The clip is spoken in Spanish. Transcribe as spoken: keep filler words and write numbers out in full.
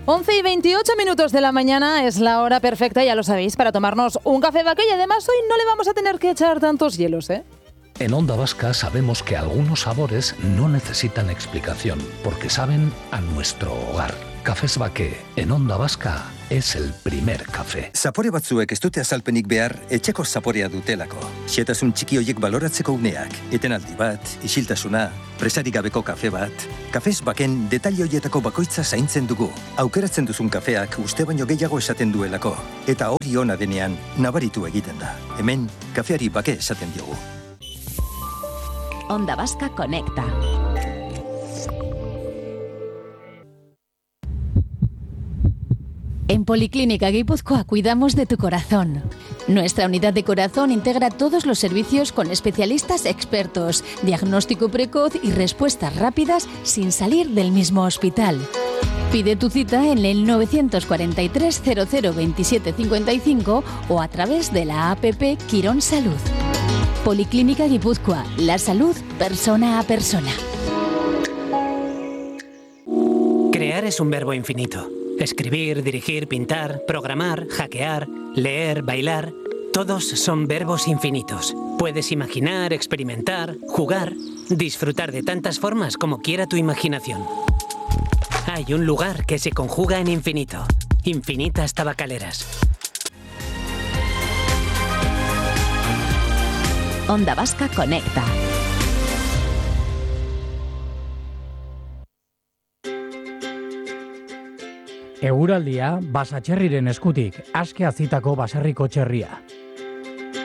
once y veintiocho minutos de la mañana es la hora perfecta, ya lo sabéis, para tomarnos un café vaquero, y además hoy no le vamos a tener que echar tantos hielos, ¿eh? En Onda Vasca sabemos que algunos sabores no necesitan explicación, porque saben a nuestro hogar. Cafés Baqué, en Onda Vasca, es el primer café. Zapore batzuek ez dute azalpenik behar, etxeko zaporea dutelako. Xehetasun txiki horiek baloratzeko uneak, etenaldi bat, isiltasuna, presarik gabeko kafe bat. Cafés Baken detalle horietako bakoitza zaintzen dugu. Aukeratzen duzun kafeak uste baino gehiago esaten duelako. Eta hori ona denean, nabaritu egiten da. Hemen, kafeari bake esaten diogu. Onda Vasca conecta. En Policlínica Guipúzcoa cuidamos de tu corazón. Nuestra unidad de corazón integra todos los servicios con especialistas expertos, diagnóstico precoz y respuestas rápidas sin salir del mismo hospital. Pide tu cita en el nueve cuatro tres cero cero veintisiete cincuenta y cinco o a través de la app Quirón Salud. Policlínica Guipúzcoa, la salud persona a persona. Crear es un verbo infinito. Escribir, dirigir, pintar, programar, hackear, leer, bailar... Todos son verbos infinitos. Puedes imaginar, experimentar, jugar, disfrutar de tantas formas como quiera tu imaginación. Hay un lugar que se conjuga en infinito. Infinitas Tabacaleras. Onda Vasca conecta. Eguraldia basatxerriren eskutik, aske azitako baserriko txerria.